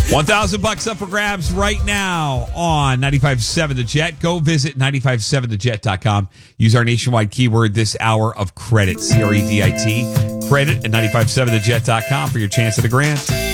$1,000 up for grabs right now on 95.7 The Jet. Go visit 957thejet.com. Use our nationwide keyword this hour of credit, CREDIT, credit at 957thejet.com for your chance at a grant.